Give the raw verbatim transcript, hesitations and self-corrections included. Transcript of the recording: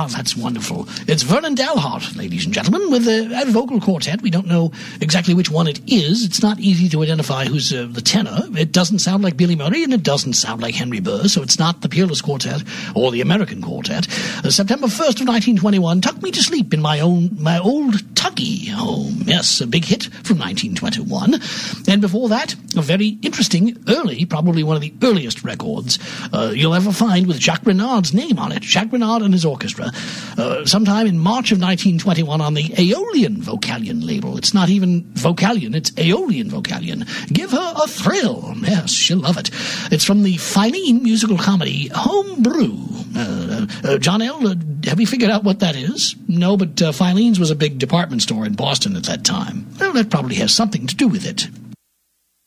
Ah, that's wonderful. It's Vernon Dalhart, ladies and gentlemen, with a, a vocal quartet. We don't know exactly which one it is. It's not easy to identify who's uh, the tenor. It doesn't sound like Billy Murray, and it doesn't sound like Henry Burr, so it's not the Peerless Quartet or the American Quartet. Uh, September first of nineteen twenty-one, Tuck Me to Sleep in My Own My Old Tucky Home. Yes, a big hit from nineteen twenty-one. And before that, a very interesting, early, probably one of the earliest records uh, you'll ever find with Jacques Renard's name on it. Jacques Renard and his orchestra. Uh, sometime in March of nineteen twenty-one on the Aeolian Vocalion label. It's not even Vocalion, it's Aeolian Vocalion. Give Her a Thrill. Yes, she'll love it. It's from the Filene musical comedy Home Brew. Uh, uh, John L., uh, have you figured out what that is? No, but uh, Filene's was a big department store in Boston at that time. Well, that probably has something to do with it.